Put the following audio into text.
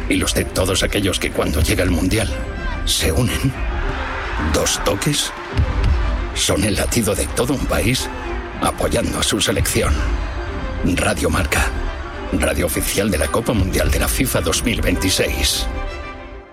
y los de todos aquellos que cuando llega el Mundial se unen. 2 toques son el latido de todo un país apoyando a su selección. Radio Marca, radio oficial de la Copa Mundial de la FIFA 2026.